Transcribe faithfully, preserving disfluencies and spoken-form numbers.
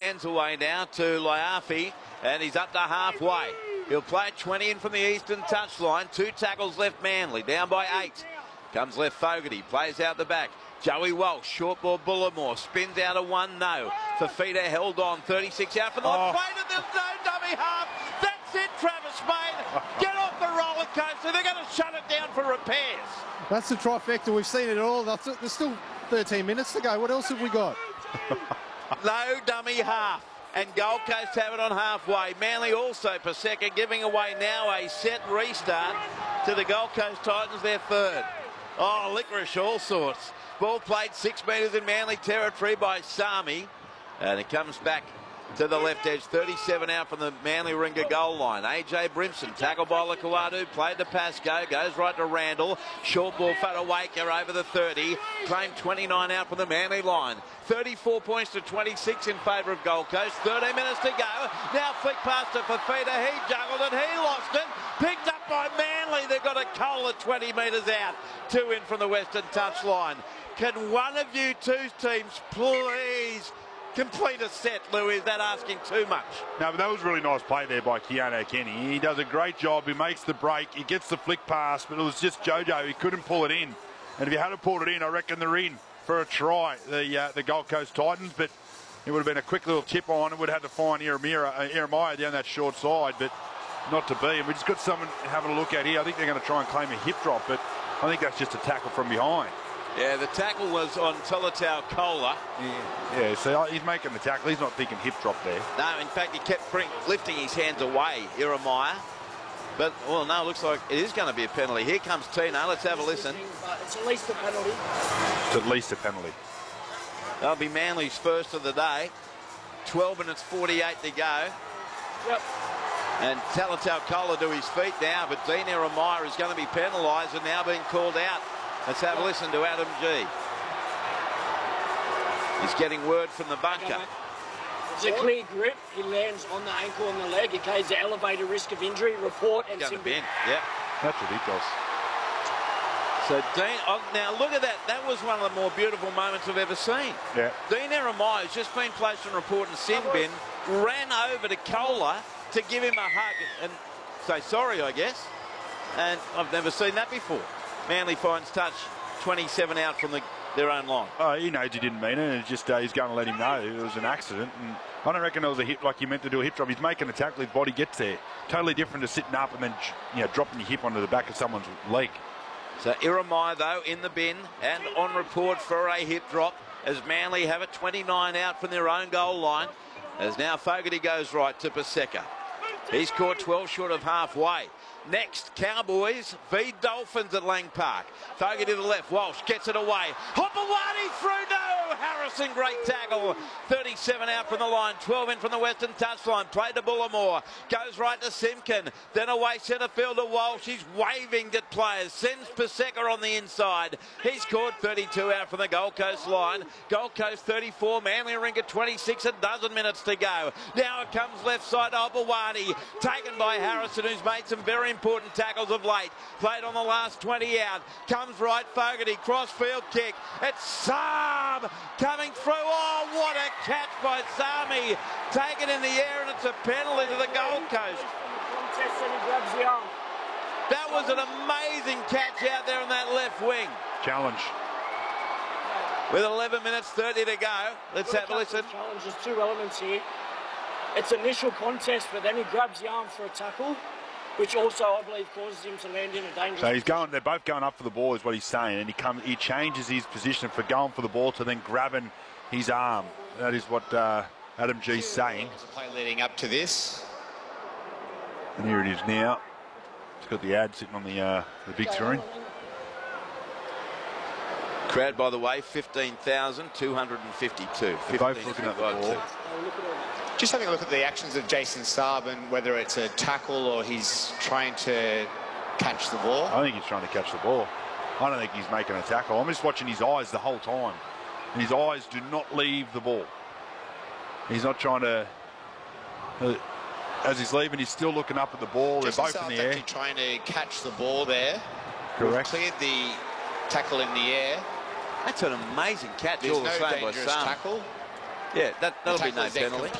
hands away now to Liafi, and he's up to halfway. He'll play twenty in from the eastern touchline. Two tackles left Manly, down by eight. Comes left Fogarty, plays out the back. Joey Walsh, short ball Bullimore, spins out of one, no. Fafita held on, thirty-six out for the line. Oh. Played it, there's no dummy half. That's it, Travis Main. Get off the roller coaster. They're going to shut it down for repairs. That's the trifecta. We've seen it all. There's still thirteen minutes to go. What else have we got? No dummy half. And Gold Coast have it on halfway. Manly also, Paseka, giving away now a set restart to the Gold Coast Titans, their third. Oh, licorice, all sorts. Ball played six metres in Manly territory by Sami. And it comes back to the left edge. thirty-seven out from the Manly Ringer goal line. A J Brimson, tackled by Lakawadu, played to Pascoe, goes right to Randall. Short ball, Fatawaker over the thirty. Claimed twenty-nine out from the Manly line. thirty-four points to twenty-six in favour of Gold Coast. thirteen minutes to go. Now flick past to Fafita. He juggled it. He lost it. Picked up by Manly. They've got a goal at twenty metres out. Two in from the western touchline. Can one of you two teams please complete a set, Louis? Is that asking too much? No, but that was a really nice play there by Keanu Kenny. He does a great job. He makes the break. He gets the flick pass, but it was just Jojo. He couldn't pull it in. And if you had pulled it in, I reckon they're in for a try, the uh, the Gold Coast Titans. But it would have been a quick little chip on. It would have had to find Iramira, uh, Iramiah down that short side, but not to be. And we just got someone having a look at here. I think they're going to try and claim a hip drop, but I think that's just a tackle from behind. Yeah, the tackle was on Tolatau Kola. Yeah, yeah, so he's making the tackle. He's not thinking hip drop there. No, in fact, he kept bring, lifting his hands away, Iramiah. But, well, no, it looks like it is going to be a penalty. Here comes Tino. Let's have a listen. It's at least a penalty. It's at least a penalty. That'll be Manly's first of the day. twelve minutes forty-eight to go. Yep. And Talatau Kola to his feet now, but Dean Iramiah is going to be penalised and now being called out. Let's have a listen to Adam G. He's getting word from the bunker. It's a clear grip. He lands on the ankle and the leg. It carries the elevated risk of injury. Report and Going to Simbi. bin. Yep. That's ridiculous. So Dean, oh, now look at that. That was one of the more beautiful moments I've ever seen. Yeah. Dean Iramiah has just been placed on report and sin bin, ran over to Kola to give him a hug and say sorry, I guess. And I've never seen that before. Manly finds touch, twenty-seven out from the, their own line. Oh, he knows he didn't mean it, and it's just uh, he's going to let him know it was an accident. And I don't reckon it was a hip like he meant to do a hip drop. He's making a tackle, his body gets there. Totally different to sitting up and then, you know, dropping your hip onto the back of someone's leg. So Iramiah, though, in the bin and on report for a hip drop as Manly have it twenty-nine out from their own goal line. As now Fogarty goes right to Paseka. He's caught twelve short of halfway. Next, Cowboys v Dolphins at Lang Park. Fogarty to the left, Walsh gets it away. Hopewadi through, no! Harrison, great tackle. thirty-seven out from the line, twelve in from the western touchline. Played to Bullimore, goes right to Simkin. Then away centre field to Walsh. He's waving at players, sends Paseka on the inside. He's caught thirty-two out from the Gold Coast line. Gold Coast thirty-four, Manly Ringer twenty-six, a dozen minutes to go. Now it comes left side to Hopewadi, taken by Harrison, who's made some very important tackles of late. Played on the last twenty out. Comes right, Fogarty, cross-field kick. It's Sam coming through. Oh, what a catch by Sami. Taken in the air, and it's a penalty to the Gold Coast. That was an amazing catch out there on that left wing. Challenge. With eleven minutes thirty to go. Let's have a listen. Challenge, there's two elements here. It's initial contest, but then he grabs the arm for a tackle, which also, I believe, causes him to land in a dangerous So he's position. going. They're both going up for the ball, is what he's saying, and he comes. He changes his position for going for the ball to then grabbing his arm. That is what uh, Adam G's saying. There's a play leading up to this. And here it is now. It's got the ad sitting on the uh, the big screen. Crowd, by the way, fifteen thousand two hundred fifty-two. They're both looking at the ball. Just having a look at the actions of Jason Saab and whether it's a tackle or he's trying to catch the ball. I think he's trying to catch the ball. I don't think he's making a tackle. I'm just watching his eyes the whole time. And his eyes do not leave the ball. He's not trying to... Uh, as he's leaving, he's still looking up at the ball. They're Jason both in Saab's the air. actually trying to catch the ball there. Correct. We've cleared the tackle in the air. That's an amazing catch There's all no the same by dangerous Sam. tackle. Yeah, that, that'll The be tackle no is then penalty.